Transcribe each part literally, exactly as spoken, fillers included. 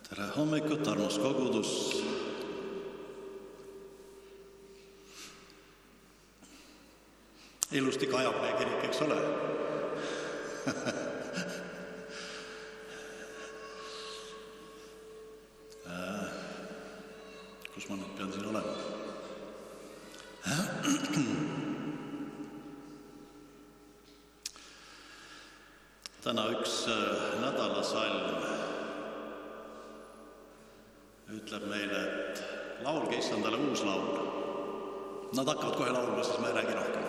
Tere hommikut, armas kogudus! Ilusti kajab meie kirik, eks ole? äh, kus ma nüüd pean siin olema? Täna üks nädalasalm ütleb meile, et laulge Issandale uus laul. Nad hakkavad kohe laulma, siis ma ei räägi rohkem.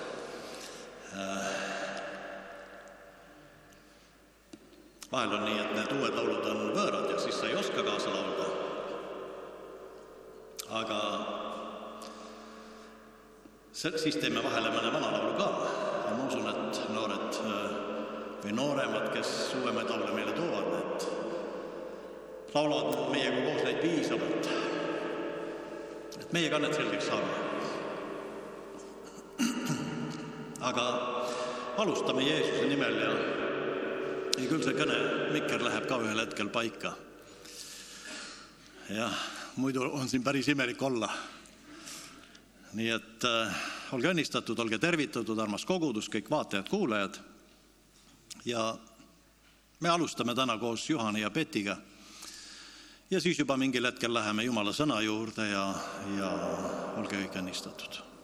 Vahel on nii, et need uued laulud on võõrad ja siis sa ei oska kaasa laulda. Aga siis teeme vahele mõne vana laulu ka. Ja ma usun, et noored või nooremad, kes uuemaid laule meile toovad, need laulavad meiega koos neid piisavalt, et meie ka need selgeks saame. Aga alustame Jeesuse nimel ja, ja küll see kõne mikker läheb ka ühel hetkel paika. Jah, muidu on siin päris imelik olla. Nii et äh, olge õnnistatud, olge tervitatud, armas kogudus, kõik vaatajad, kuulajad. Ja me alustame täna koos Juhani ja Petiga. Ja siis juba mingil hetkel läheme Jumala sõna juurde ja, ja olge kõik õnnistatud.